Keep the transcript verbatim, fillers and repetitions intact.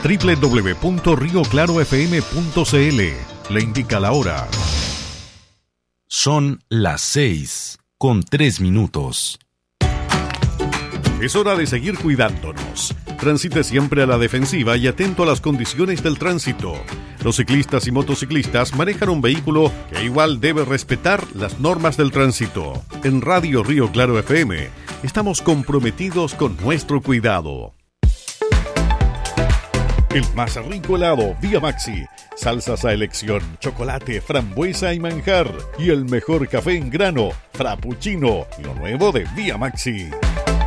doble u doble u doble u punto rio claro f m punto c l. Le indica la hora. Son las seis con tres minutos. Es hora de seguir cuidándonos. Transite siempre a la defensiva y atento a las condiciones del tránsito. Los ciclistas y motociclistas manejan un vehículo que igual debe respetar las normas del tránsito. En Radio Río Claro F M estamos comprometidos con nuestro cuidado. El más rico helado Vía Maxi, salsas a elección, chocolate, frambuesa y manjar, y el mejor café en grano, frappuccino, lo nuevo de Vía Maxi.